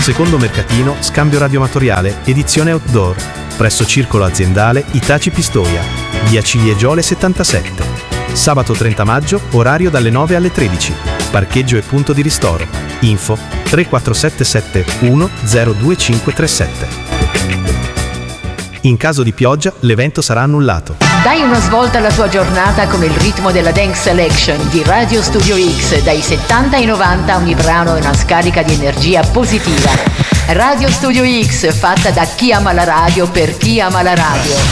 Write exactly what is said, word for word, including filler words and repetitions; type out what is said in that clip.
Secondo mercatino, scambio radioamatoriale, edizione outdoor, presso Circolo Aziendale Itaci Pistoia, via Ciliegiole settantasette. Sabato trenta maggio, orario dalle nove alle tredici. Parcheggio e punto di ristoro. Info tre quattro sette sette uno zero due cinque tre sette. In caso di pioggia, l'evento sarà annullato. Dai una svolta alla tua giornata con il ritmo della Dance Selection di Radio Studio X. Dai settanta ai novanta ogni brano è una scarica di energia positiva. Radio Studio X, fatta da chi ama la radio per chi ama la radio.